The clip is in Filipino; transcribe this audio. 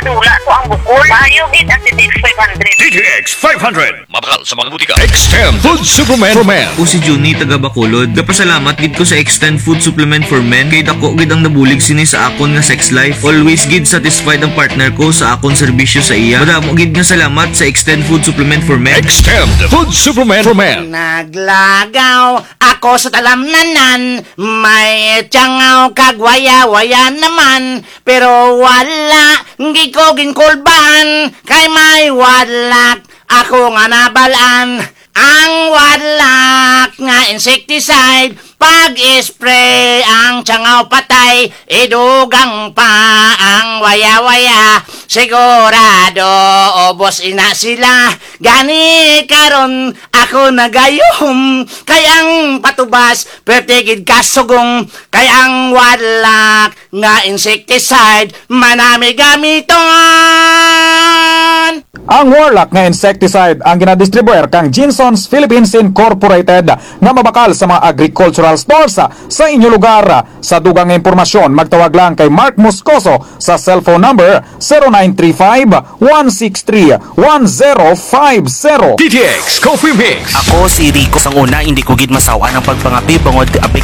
dula ko ang bukol. Mahayugit ang DTX 500. DTX 500. Mabakal sa mga butika. Extend Food Supplement for Men. Ako si Juni taga Bacolod. Kapasalamat gid ko sa Extend Food Supplement for Men kay dako gid ang nabulig sini sa akon nga sex life. Always gid satisfied ang partner ko sa akon serbisyo sa iya. Madamo gid nga salamat sa Extend Food Supplement for Men. Extend Food Supplement for Men. Naglagaw ako sa talamnanan, may tiyangaw kagwaya-waya naman, pero wala, hindi ko ginkulban, kay may wadlak, ako nga nabalaan. Ang wadlak nga insecticide, pag-spray ang tiyangaw patay, idugang pa ang waya-waya. Sigurado, obos ina sila, gani karon ako nagayom, kayang patubas, pertigid kasugong, kayang wadlak nga insecticide, manami gamiton. Ang Warlock nga insecticide ang ginadistribuer kang Jinsons Philippines Incorporated nga mabakal sa mga agricultural stores sa inyo lugar. Sa dugang impormasyon, magtawag lang kay Mark Moscoso sa cellphone number 0935-163-1050. DTX Coffee Mix. Ako si Rico sang una, hindi ko gid masawa ng pagpangapi bangod apik